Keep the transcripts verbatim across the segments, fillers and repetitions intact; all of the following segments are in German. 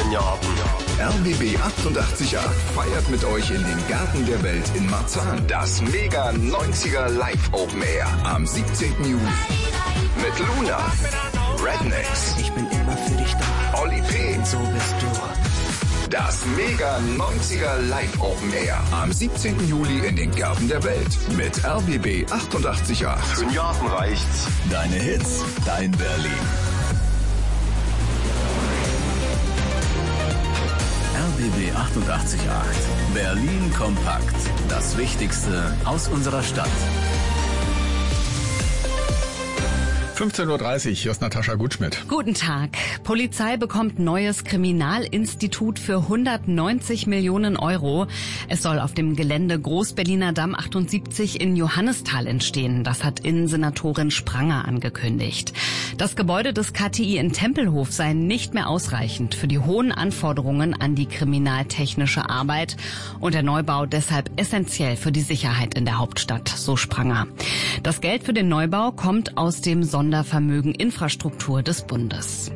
schönen Garten. R B B achtundachtzig Komma acht feiert mit euch in den Garten der Welt in Marzahn das Mega neunziger Live Open Air am siebzehnten Juli. Mit Luna, Rednecks, ich bin immer für dich da, Oli P. so bist du. Das Mega neunziger Live Open Air am siebzehnten Juli in den Gärten der Welt mit R B B achtundachtzig Komma acht. Für den Garten reicht's. Deine Hits, dein Berlin. R B B achtundachtzig Komma acht. Berlin kompakt. Das Wichtigste aus unserer Stadt. fünfzehn Uhr dreißig, hier ist Natascha Gutschmidt. Guten Tag. Polizei bekommt neues Kriminalinstitut für hundertneunzig Millionen Euro. Es soll auf dem Gelände Großberliner Damm achtundsiebzig in Johannisthal entstehen. Das hat Innensenatorin Spranger angekündigt. Das Gebäude des K T I in Tempelhof sei nicht mehr ausreichend für die hohen Anforderungen an die kriminaltechnische Arbeit und der Neubau deshalb essentiell für die Sicherheit in der Hauptstadt, so Spranger. Das Geld für den Neubau kommt aus dem Sondervermögen Infrastruktur des Bundes.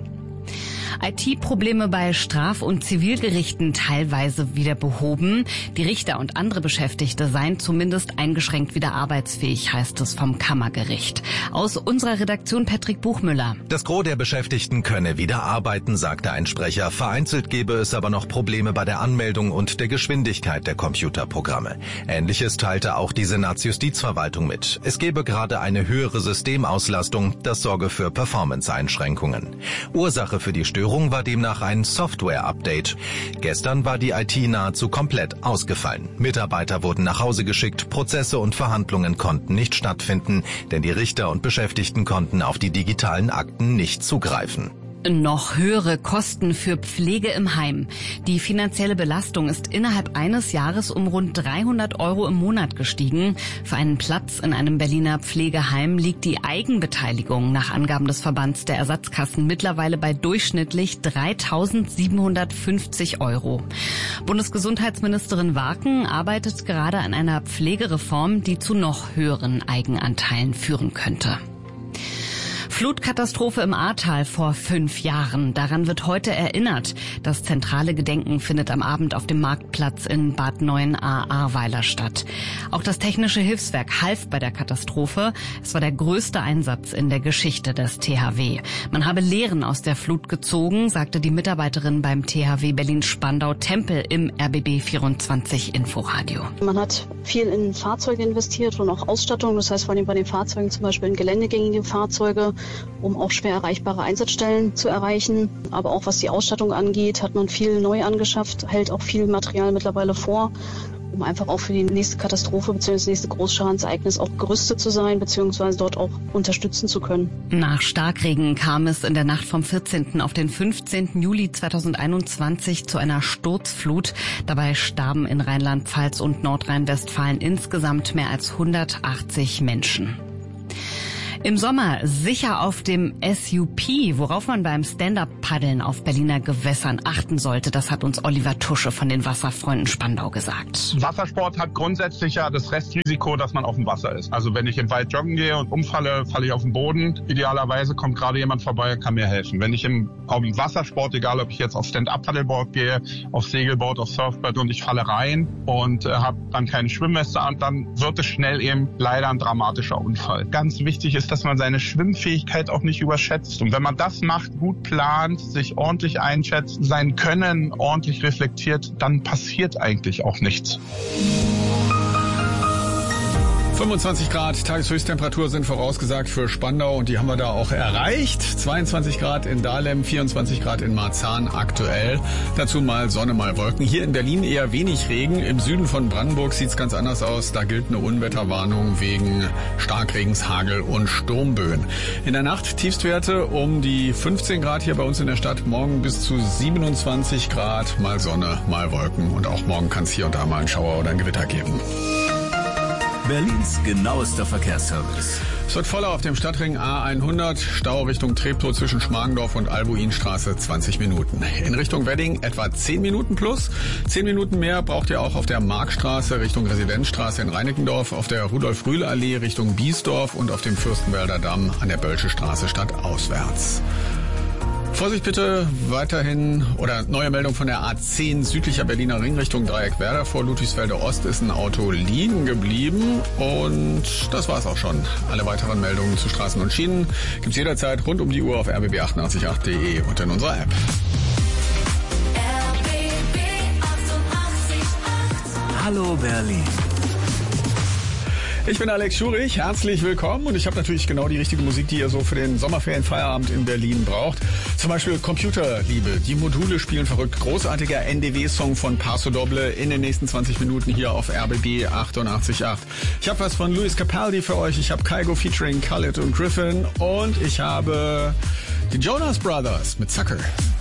I T-Probleme bei Straf- und Zivilgerichten teilweise wieder behoben. Die Richter und andere Beschäftigte seien zumindest eingeschränkt wieder arbeitsfähig, heißt es vom Kammergericht. Aus unserer Redaktion Patrick Buchmüller. Das Gros der Beschäftigten könne wieder arbeiten, sagte ein Sprecher. Vereinzelt gebe es aber noch Probleme bei der Anmeldung und der Geschwindigkeit der Computerprogramme. Ähnliches teilte auch die Senatsjustizverwaltung mit. Es gebe gerade eine höhere Systemauslastung, das sorge für Performance-Einschränkungen. Ursache für die Störung war demnach ein Software-Update. Gestern war die I T nahezu komplett ausgefallen. Mitarbeiter wurden nach Hause geschickt, Prozesse und Verhandlungen konnten nicht stattfinden, denn die Richter und Beschäftigten konnten auf die digitalen Akten nicht zugreifen. Noch höhere Kosten für Pflege im Heim. Die finanzielle Belastung ist innerhalb eines Jahres um rund dreihundert Euro im Monat gestiegen. Für einen Platz in einem Berliner Pflegeheim liegt die Eigenbeteiligung nach Angaben des Verbands der Ersatzkassen mittlerweile bei durchschnittlich dreitausendsiebenhundertfünfzig Euro. Bundesgesundheitsministerin Warken arbeitet gerade an einer Pflegereform, die zu noch höheren Eigenanteilen führen könnte. Flutkatastrophe im Ahrtal vor fünf Jahren. Daran wird heute erinnert. Das zentrale Gedenken findet am Abend auf dem Marktplatz in Bad Neuenahr-Ahrweiler statt. Auch das Technische Hilfswerk half bei der Katastrophe. Es war der größte Einsatz in der Geschichte des T H W. Man habe Lehren aus der Flut gezogen, sagte die Mitarbeiterin beim T H W Berlin-Spandau-Tempel im R B B vierundzwanzig Inforadio. Man hat viel in Fahrzeuge investiert und auch Ausstattung. Das heißt vor allem bei den Fahrzeugen zum Beispiel in geländegängige Fahrzeuge, um auch schwer erreichbare Einsatzstellen zu erreichen. Aber auch was die Ausstattung angeht, hat man viel neu angeschafft, hält auch viel Material mittlerweile vor, um einfach auch für die nächste Katastrophe bzw. das nächste Großschadensereignis auch gerüstet zu sein bzw. dort auch unterstützen zu können. Nach Starkregen kam es in der Nacht vom vierzehnten auf den fünfzehnten Juli zweitausendeinundzwanzig zu einer Sturzflut. Dabei starben in Rheinland-Pfalz und Nordrhein-Westfalen insgesamt mehr als hundertachtzig Menschen. Im Sommer sicher auf dem S U P, worauf man beim Stand-Up-Paddeln auf Berliner Gewässern achten sollte, das hat uns Oliver Tusche von den Wasserfreunden Spandau gesagt. Wassersport hat grundsätzlich ja das Restrisiko, dass man auf dem Wasser ist. Also wenn ich im Wald joggen gehe und umfalle, falle ich auf den Boden. Idealerweise kommt gerade jemand vorbei und kann mir helfen. Wenn ich im, auf dem Wassersport, egal ob ich jetzt auf Stand-Up-Paddleboard gehe, auf Segelboard, auf Surfboard und ich falle rein und äh, habe dann keine Schwimmweste an, dann wird es schnell eben leider ein dramatischer Unfall. Ganz wichtig ist, dass man seine Schwimmfähigkeit auch nicht überschätzt. Und wenn man das macht, gut plant, sich ordentlich einschätzt, sein Können ordentlich reflektiert, dann passiert eigentlich auch nichts. fünfundzwanzig Grad Tageshöchsttemperatur sind vorausgesagt für Spandau und die haben wir da auch erreicht. zweiundzwanzig Grad in Dahlem, vierundzwanzig Grad in Marzahn aktuell. Dazu mal Sonne, mal Wolken. Hier in Berlin eher wenig Regen. Im Süden von Brandenburg sieht's ganz anders aus. Da gilt eine Unwetterwarnung wegen Starkregens, Hagel und Sturmböen. In der Nacht Tiefstwerte um die fünfzehn Grad hier bei uns in der Stadt. Morgen bis zu siebenundzwanzig Grad. Mal Sonne, mal Wolken. Und auch morgen kann es hier und da mal einen Schauer oder ein Gewitter geben. Berlins genauester Verkehrsservice. Es wird voller auf dem Stadtring A hundert, Stau Richtung Treptow zwischen Schmargendorf und Albuinstraße zwanzig Minuten. In Richtung Wedding etwa zehn Minuten plus. zehn Minuten mehr braucht ihr auch auf der Markstraße Richtung Residenzstraße in Reinickendorf, auf der Rudolf-Rühl-Allee Richtung Biesdorf und auf dem Fürstenwälder Damm an der Bölsche Straße stadtauswärts. Vorsicht bitte, weiterhin oder neue Meldung von der A zehn südlicher Berliner Ring Richtung Dreieck Werder. Vor Ludwigsfelde Ost ist ein Auto liegen geblieben und das war's auch schon. Alle weiteren Meldungen zu Straßen und Schienen gibt's jederzeit rund um die Uhr auf r b b achtundachtzig punkt acht punkt de und in unserer App. Hallo Berlin. Ich bin Alex Schurich, herzlich willkommen und ich habe natürlich genau die richtige Musik, die ihr so für den Sommerferienfeierabend in Berlin braucht. Zum Beispiel Computerliebe, die Module spielen verrückt. Großartiger N D W-Song von Paso Doble in den nächsten zwanzig Minuten hier auf R B B achtundachtzig Komma acht. Ich habe was von Luis Capaldi für euch, ich habe Kygo featuring Khaled und Griffin und ich habe die Jonas Brothers mit Sucker.